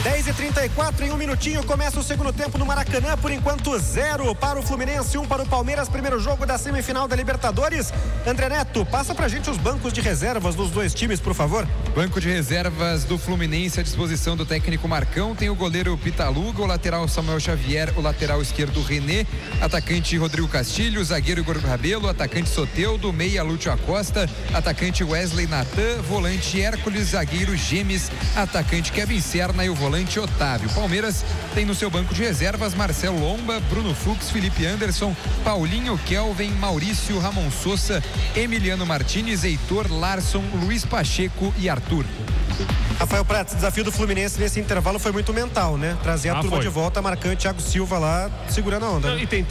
10h34, em um minutinho começa o segundo tempo no Maracanã, por enquanto 0 para o Fluminense, 1 para o Palmeiras, primeiro jogo da semifinal da Libertadores. André Neto, passa pra gente os bancos de reservas dos dois times, por favor. Banco de reservas do Fluminense à disposição do técnico Marcão, tem o goleiro Pitaluga, o lateral Samuel Xavier, o lateral esquerdo René, atacante Rodrigo Castilho, zagueiro Igor Rabelo, atacante Soteldo, meia Lúcio Acosta, atacante Wesley Natan, volante Hércules, zagueiro Gemes, atacante Kevin Serna e o volante Otávio. Palmeiras tem no seu banco de reservas Marcelo Lomba, Bruno Fux, Felipe Anderson, Paulinho, Kelvin, Maurício, Ramon Sousa, Emiliano Martínez, Heitor, Larson, Luiz Pacheco e Arthur. Rafael Prats, o desafio do Fluminense nesse intervalo foi muito mental, né? Trazer a turma de volta, marcando Thiago Silva lá, segurando a onda. E tem